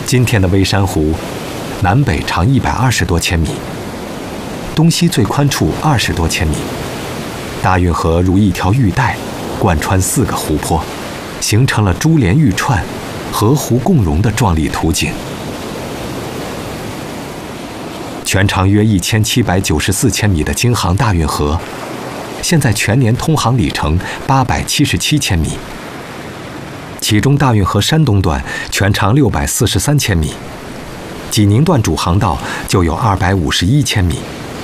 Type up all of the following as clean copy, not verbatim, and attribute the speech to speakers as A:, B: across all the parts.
A: 今天的微山湖，南北长120多千米，东西最宽处20多千米。大运河如一条玉带，贯穿4个湖泊，形成了珠联玉串、河湖共融的壮丽图景。全长约1794千米的京杭大运河，现在全年通航里程877千米。其中大运河山东段全长643千米，济宁段主航道就有251千米。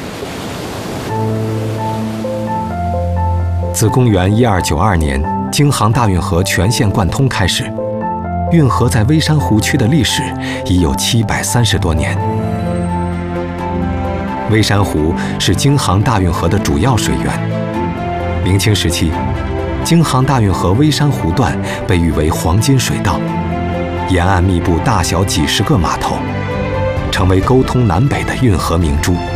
A: 自公元1292年京杭大运河全线贯通开始，运河在微山湖区的历史已有730多年。微山湖是京杭大运河的主要水源。明清时期，京杭大运河微山湖段被誉为黄金水道，沿岸密布大小几十个码头，成为沟通南北的运河明珠。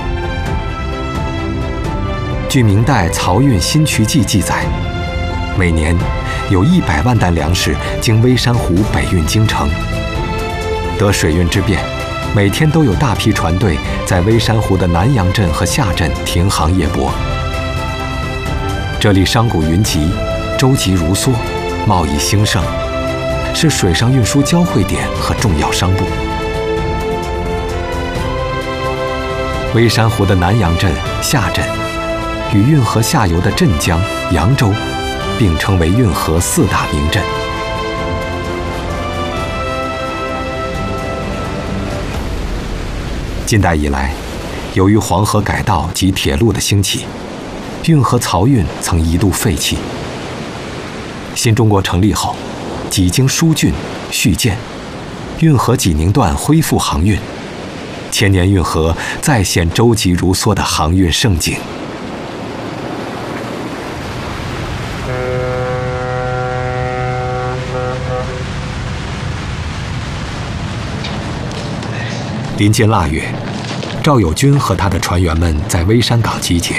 A: 据明代《漕运新渠记》记载，每年有100万担粮食经微山湖北运京城。得水运之便，每天都有大批船队在微山湖的南阳镇和下镇停航夜泊。这里商贾云集，舟楫如梭，贸易兴盛，是水上运输交汇点和重要商埠。微山湖的南阳镇、下镇与运河下游的镇江、扬州并称为运河4大名镇。近代以来，由于黄河改道及铁路的兴起，运河漕运曾一度废弃。新中国成立后，几经疏浚、续建，运河济宁段恢复航运，千年运河再现舟楫如梭的航运盛景。临近腊月，赵友军和他的船员们在微山港集结。